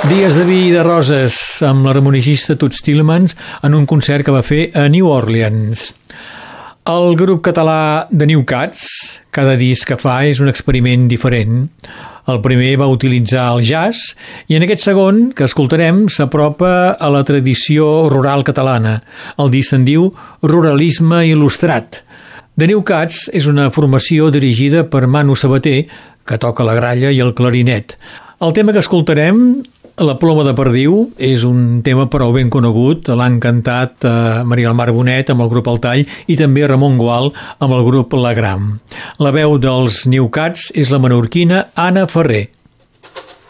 Dies de vi i de roses amb l'harmonicista Toots Thielemans en un concert que va fer a New Orleans. El grup català The New Cats, cada disc que fa és un experiment diferent. El primer va utilitzar el jazz i en aquest segon, que escoltarem, s'apropa a la tradició rural catalana. El disc se'n diu Ruralisme Il·lustrat. The New Cats és una formació dirigida per Manu Sabater, que toca la gralla i el clarinet. El tema que escoltarem, La ploma de perdiu, és un tema prou ben conegut. L'han cantat Maria del Mar Bonet amb el grup El Tall i també Ramon Gual amb el grup La Gram. La veu dels New Cats és la menorquina Anna Ferrer.